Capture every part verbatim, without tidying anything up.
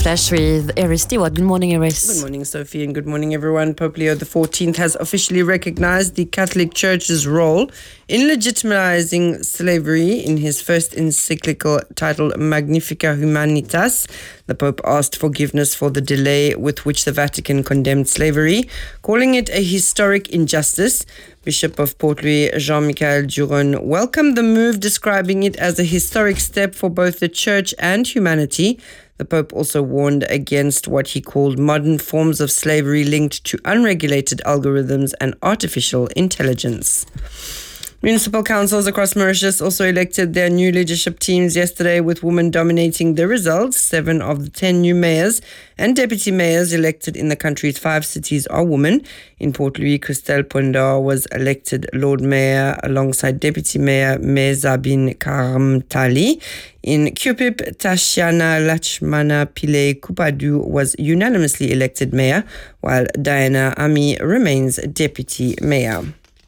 Flash with Iris Stewart. Good morning, Iris. Good morning, Sophie, and good morning, everyone. Pope Leo the fourteenth has officially recognized the Catholic Church's role in legitimizing slavery in his first encyclical titled Magnificat Humanitas. The Pope asked forgiveness for the delay with which the Vatican condemned slavery, calling it a historic injustice. Bishop of Port-Louis, Jean-Michel Duron, welcomed the move, describing it as a historic step for both the Church and humanity. The Pope also warned against what he called modern forms of slavery linked to unregulated algorithms and artificial intelligence. Municipal councils across Mauritius also elected their new leadership teams yesterday, with women dominating the results. Seven of the ten new mayors and deputy mayors elected in the country's five cities are women. In Port-Louis, Christelle Pondar was elected Lord Mayor alongside Deputy Mayor Mezabin Karamtali. In Cupip, Tashiana Lachmana Pillay Kupadu was unanimously elected mayor, while Diana Ami remains deputy mayor.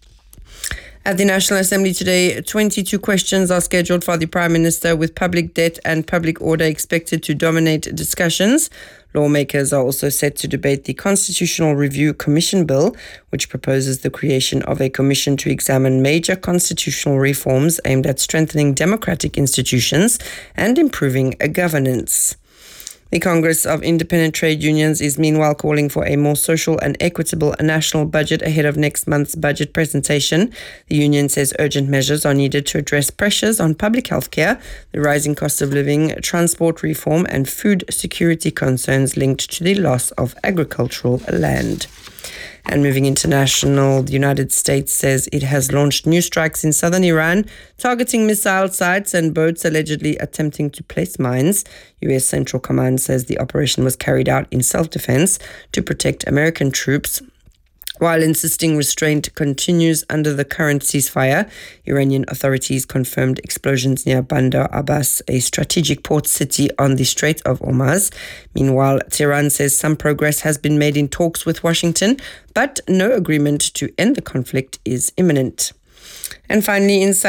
At the National Assembly today, twenty-two questions are scheduled for the Prime Minister, with public debt and public order expected to dominate discussions. Lawmakers are also set to debate the Constitutional Review Commission Bill, which proposes the creation of a commission to examine major constitutional reforms aimed at strengthening democratic institutions and improving governance. The Congress of Independent Trade Unions is meanwhile calling for a more social and equitable national budget ahead of next month's budget presentation. The union says urgent measures are needed to address pressures on public health care, the rising cost of living, transport reform, and food security concerns linked to the loss of agricultural land. And moving international, the United States says it has launched new strikes in southern Iran, targeting missile sites and boats allegedly attempting to place mines. U S Central Command says the operation was carried out in self-defense to protect American troops, while insisting restraint continues under the current ceasefire. Iranian authorities confirmed explosions near Bandar Abbas, a strategic port city on the Strait of Hormuz. Meanwhile, Tehran says some progress has been made in talks with Washington, but no agreement to end the conflict is imminent. And finally, inside